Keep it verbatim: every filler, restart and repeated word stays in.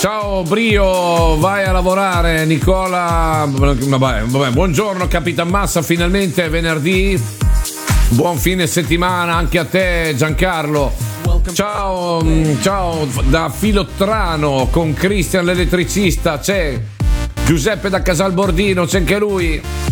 Ciao Brio, vai a lavorare. Nicola, vabbè, vabbè, buongiorno Capitan Massa, finalmente è venerdì. Buon fine settimana anche a te Giancarlo. Ciao, ciao da Filottrano con Cristian l'elettricista, c'è Giuseppe da Casalbordino, c'è anche lui.